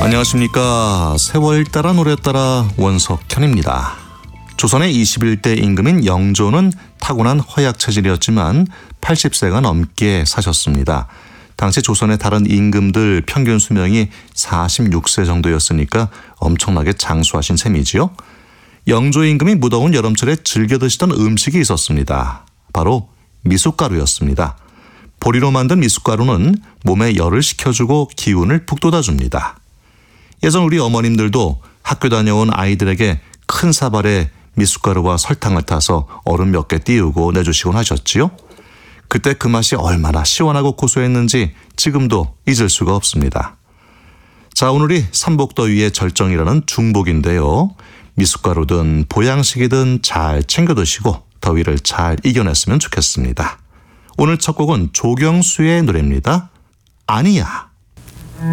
안녕하십니까. 세월 따라 노래 따라 원석현입니다. 조선의 21대 임금인 영조는 타고난 허약 체질이었지만 80세가 넘게 사셨습니다. 당시 조선의 다른 임금들 평균 수명이 46세 정도였으니까 엄청나게 장수하신 셈이지요. 영조 임금이 무더운 여름철에 즐겨 드시던 음식이 있었습니다. 바로 미숫가루였습니다. 보리로 만든 미숫가루는 몸에 열을 식혀주고 기운을 북돋아줍니다. 예전 우리 어머님들도 학교 다녀온 아이들에게 큰 사발에 미숫가루와 설탕을 타서 얼음 몇 개 띄우고 내주시곤 하셨지요. 그때 그 맛이 얼마나 시원하고 고소했는지 지금도 잊을 수가 없습니다. 자, 오늘이 삼복더위의 절정이라는 중복인데요. 미숫가루든 보양식이든 잘 챙겨 드시고 더위를 잘 이겨냈으면 좋겠습니다. 오늘 첫 곡은 조경수의 노래입니다. 아니야.